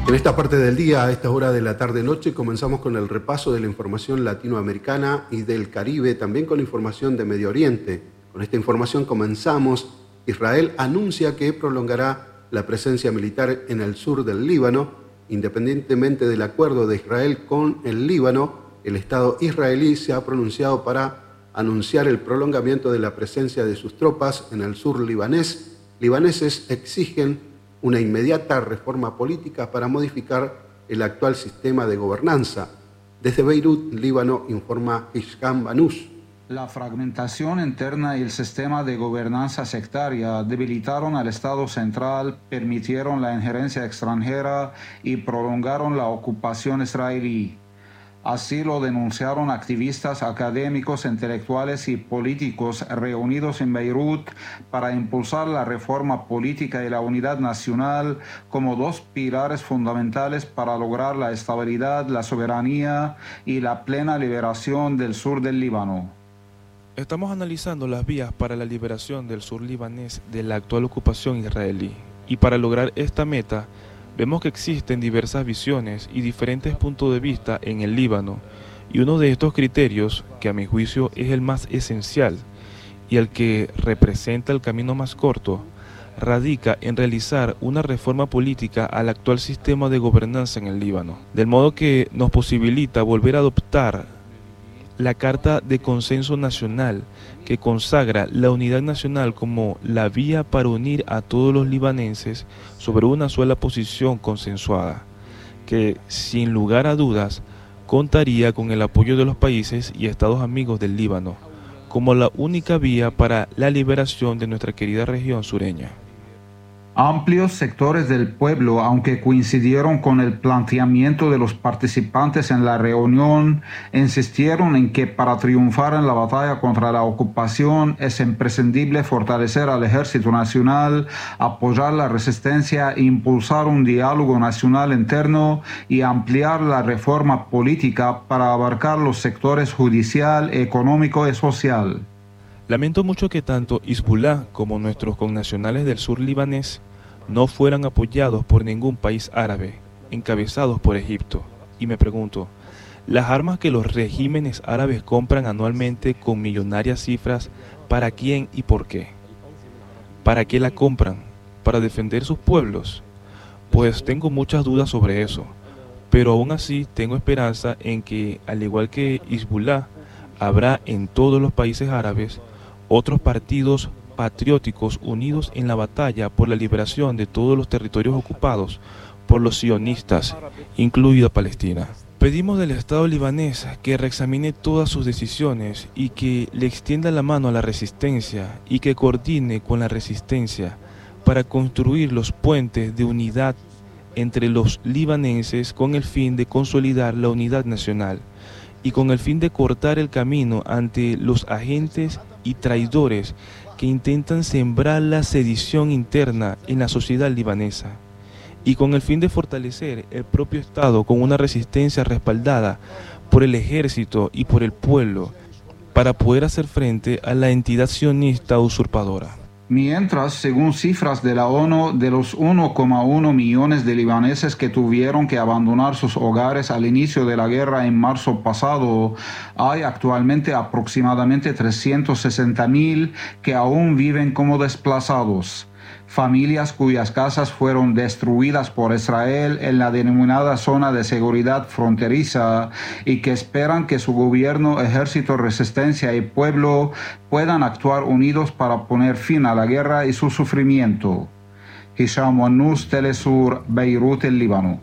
En esta parte del día, a esta hora de la tarde-noche, comenzamos con el repaso de la información latinoamericana y del Caribe, también con información de Medio Oriente. Con esta información comenzamos. Israel anuncia que prolongará la presencia militar en el sur del Líbano. Independientemente del acuerdo de Israel con el Líbano, el Estado israelí se ha pronunciado para anunciar el prolongamiento de la presencia de sus tropas en el sur libanés. Libaneses exigen una inmediata reforma política para modificar el actual sistema de gobernanza. Desde Beirut, Líbano, informa Hisham Banús. La fragmentación interna y el sistema de gobernanza sectaria debilitaron al Estado central, permitieron la injerencia extranjera y prolongaron la ocupación israelí. Así lo denunciaron activistas académicos, intelectuales y políticos reunidos en Beirut para impulsar la reforma política y la unidad nacional como dos pilares fundamentales para lograr la estabilidad, la soberanía y la plena liberación del sur del Líbano. Estamos analizando las vías para la liberación del sur libanés de la actual ocupación israelí, y para lograr esta meta, vemos que existen diversas visiones y diferentes puntos de vista en el Líbano, y uno de estos criterios, que a mi juicio es el más esencial y el que representa el camino más corto, radica en realizar una reforma política al actual sistema de gobernanza en el Líbano, del modo que nos posibilita volver a adoptar la Carta de Consenso Nacional, que consagra la unidad nacional como la vía para unir a todos los libaneses sobre una sola posición consensuada, que sin lugar a dudas contaría con el apoyo de los países y estados amigos del Líbano, como la única vía para la liberación de nuestra querida región sureña. Amplios sectores del pueblo, aunque coincidieron con el planteamiento de los participantes en la reunión, insistieron en que para triunfar en la batalla contra la ocupación es imprescindible fortalecer al Ejército Nacional, apoyar la resistencia, impulsar un diálogo nacional interno y ampliar la reforma política para abarcar los sectores judicial, económico y social. Lamento mucho que tanto Hezbollah como nuestros connacionales del sur libanés no fueran apoyados por ningún país árabe, encabezados por Egipto. Y me pregunto, ¿las armas que los regímenes árabes compran anualmente con millonarias cifras, para quién y por qué? ¿Para qué la compran? ¿Para defender sus pueblos? Pues tengo muchas dudas sobre eso, pero aún así tengo esperanza en que, al igual que Hezbollah, habrá en todos los países árabes otros partidos patrióticos unidos en la batalla por la liberación de todos los territorios ocupados por los sionistas, incluida Palestina. Pedimos del Estado libanés que reexamine todas sus decisiones y que le extienda la mano a la resistencia y que coordine con la resistencia para construir los puentes de unidad entre los libaneses con el fin de consolidar la unidad nacional y con el fin de cortar el camino ante los agentes y traidores que intentan sembrar la sedición interna en la sociedad libanesa, y con el fin de fortalecer el propio Estado con una resistencia respaldada por el ejército y por el pueblo para poder hacer frente a la entidad sionista usurpadora. Mientras, según cifras de la ONU, de los 1,1 millones de libaneses que tuvieron que abandonar sus hogares al inicio de la guerra en marzo pasado, hay actualmente aproximadamente 360.000 que aún viven como desplazados. Familias cuyas casas fueron destruidas por Israel en la denominada zona de seguridad fronteriza y que esperan que su gobierno, ejército, resistencia y pueblo puedan actuar unidos para poner fin a la guerra y su sufrimiento. Hisham Banús, Telesur, Beirut, el Líbano.